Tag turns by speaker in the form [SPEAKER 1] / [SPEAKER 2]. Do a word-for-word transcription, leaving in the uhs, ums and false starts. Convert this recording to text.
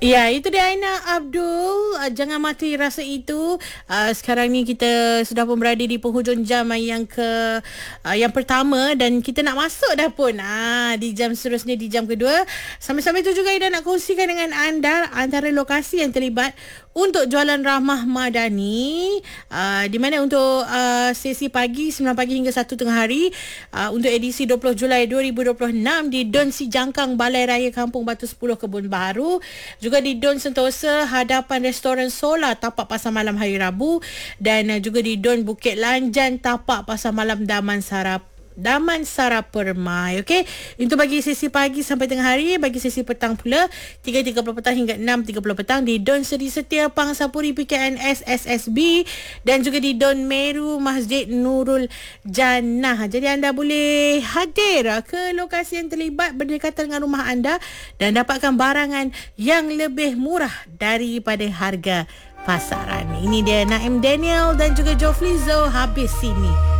[SPEAKER 1] Ya, itu dia Aina Abdul. Uh, jangan mati rasa itu. Uh, sekarang ni kita sudah pun berada di penghujung jam yang ke uh, yang pertama dan kita nak masuk dah pun ah di jam seterusnya, di jam kedua. Sambil-sambil itu juga Ida nak kongsikan dengan anda antara lokasi yang terlibat untuk jualan Rahmah Madani, uh, di mana untuk uh, sesi pagi sembilan pagi hingga satu tengah hari, uh, untuk edisi dua puluh Julai dua ribu dua puluh enam di Don Si Jangkang, Balai Raya Kampung Batu sepuluh, Kebun Baru. Juga di Don Sentosa, hadapan Restoran Solar, tapak pasar malam hari Rabu. Dan uh, juga di Don Bukit Lanjan, tapak pasar malam Daman Sarap Damansara Permai. Okey, itu bagi sesi pagi sampai tengah hari. Bagi sesi petang pula, tiga tiga puluh petang hingga enam tiga puluh petang di Don Seri Setia, Pangsapuri, P K N S, S S B, dan juga di Don Meru, Masjid Nurul Jannah. Jadi anda boleh hadir ke lokasi yang terlibat berdekatan dengan rumah anda dan dapatkan barangan yang lebih murah daripada harga pasaran. Ini dia Naim Daniel dan juga Joflizo, Habis Sini.